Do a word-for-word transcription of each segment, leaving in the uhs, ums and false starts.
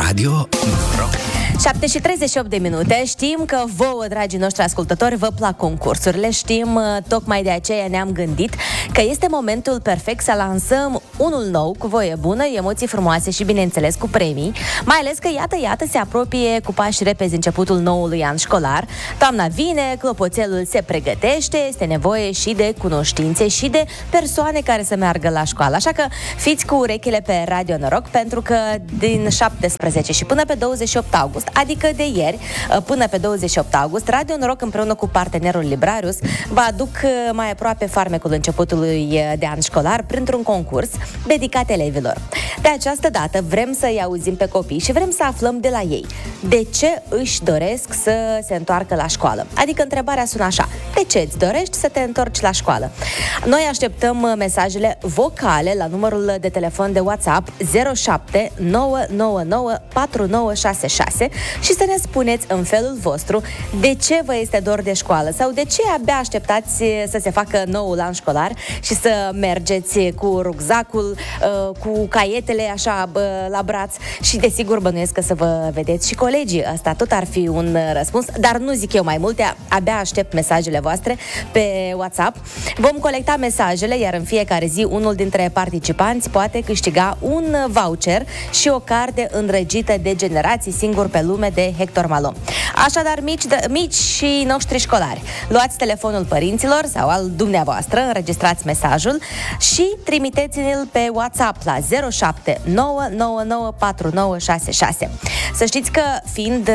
Radio Noroc. șapte și treizeci și opt de minute. Știm că vouă, dragii noștri ascultători, vă plac concursurile. Știm, tocmai de aceea ne-am gândit că este momentul perfect să lansăm unul nou, cu voie bună, emoții frumoase și, bineînțeles, cu premii. Mai ales că, iată, iată, se apropie cu pași repezi începutul noului an școlar. Toamna vine, clopoțelul se pregătește, este nevoie și de cunoștințe și de persoane care să meargă la școală. Așa că fiți cu urechile pe Radio Noroc, pentru că din șaptesprezece și până pe douăzeci și opt august, adică de ieri până pe douăzeci și opt august, Radio Noroc împreună cu partenerul Librarius vă aduc mai aproape farmecul începutului de an școlar printr-un concurs dedicat elevilor. De această dată vrem să-i auzim pe copii și vrem să aflăm de la ei de ce își doresc să se întoarcă la școală. Adică întrebarea sună așa: de ce îți dorești să te întorci la școală? Noi așteptăm mesajele vocale la numărul de telefon de WhatsApp zero șapte nouă nouă nouă patru nouă șase șase și să ne spuneți în felul vostru de ce vă este dor de școală sau de ce abia așteptați să se facă noul an școlar și să mergeți cu ruczacul, cu caietele așa la braț și desigur bănuiesc că să vă vedeți și colegii. Asta tot ar fi un răspuns, dar nu zic eu mai multe, abia aștept mesajele voastre pe WhatsApp. Vom colecta mesajele, iar în fiecare zi unul dintre participanți poate câștiga un voucher și o carte îndrăgită de Generații Singuri pe Lume de Hector Malon. Așadar, mici, de, mici și noștri școlari, luați telefonul părinților sau al dumneavoastră, înregistrați mesajul și trimiteți-l pe WhatsApp la zero șapte nouă nouă nouă patru nouă șase șase. Să știți că, fiind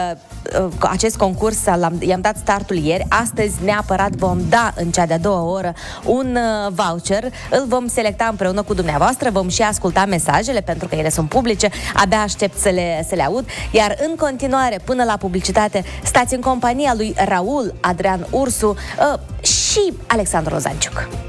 uh, acest concurs, i-am dat startul ieri, astăzi neapărat vom da în cea de-a doua oră un uh, voucher, îl vom selecta împreună cu dumneavoastră, vom și asculta mesajele pentru că ele sunt publice, abia aștept să le, să le aud, iar în continuare, până la publicitate, stați în compania lui Raul, Adrian Ursu uh, și Alexandru Rozanciuc.